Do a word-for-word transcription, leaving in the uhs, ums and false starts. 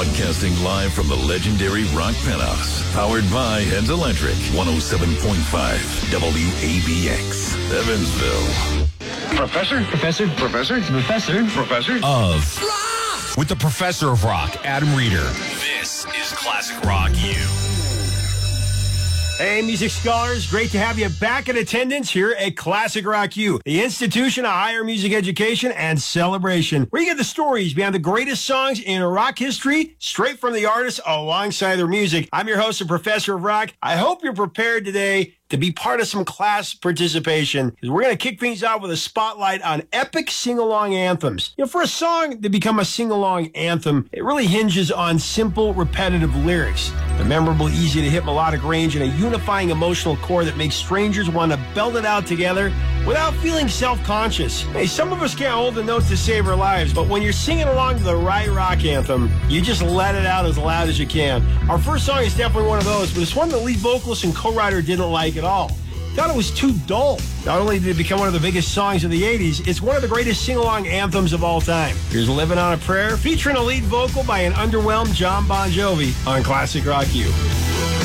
Broadcasting live from the legendary Rock Penthouse. Powered by Heads Electric. one oh seven point five W A B X. Evansville. Professor? Professor? Professor? Professor? Professor? Of rock! With the Professor of Rock, Adam Reeder. This is Classic Rock U. Hey, music scholars, great to have you back in attendance here at Classic Rock U, the institution of higher music education and celebration, where you get the stories behind the greatest songs in rock history, straight from the artists alongside their music. I'm your host and Professor of Rock. I hope you're prepared today to be part of some class participation, because we're going to kick things off with a spotlight on epic sing-along anthems. You know, for a song to become a sing-along anthem, it really hinges on simple, repetitive lyrics, the memorable, easy-to-hit melodic range, and a unifying emotional core that makes strangers want to belt it out together without feeling self-conscious. Hey, some of us can't hold the notes to save our lives, but when you're singing along to the right rock anthem, you just let it out as loud as you can. Our first song is definitely one of those, but it's one the lead vocalist and co-writer didn't like at all. Thought it was too dull. Not only did it become one of the biggest songs of the eighties, it's one of the greatest sing-along anthems of all time. Here's Living on a Prayer, featuring a lead vocal by an underwhelmed John Bon Jovi on Classic Rock U.